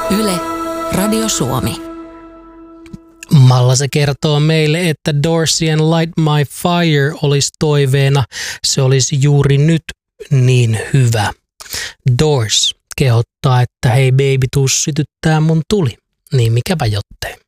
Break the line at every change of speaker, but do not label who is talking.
Yle, Radio Suomi.
Malla se kertoo meille, että Doorsien Light My Fire olisi toiveena. Se olisi juuri nyt niin hyvä. Doors kehottaa, että hei baby, tuu sytyttää mun tuli. Niin mikäpä jottei.